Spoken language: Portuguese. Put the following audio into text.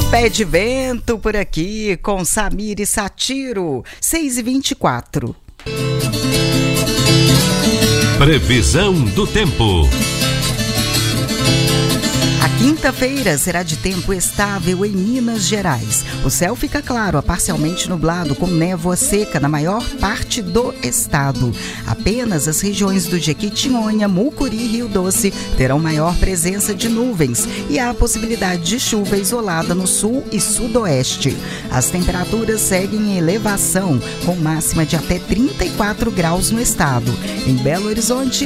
Pé de Vento por aqui com Samir e Satiro, 6h24. Previsão do tempo. A quinta-feira será de tempo estável em Minas Gerais. O céu fica claro a parcialmente nublado com névoa seca na maior parte do estado. Apenas as regiões do Jequitinhonha, Mucuri e Rio Doce terão maior presença de nuvens e há possibilidade de chuva isolada no sul e sudoeste. As temperaturas seguem em elevação, com máxima de até 34 graus no estado. Em Belo Horizonte,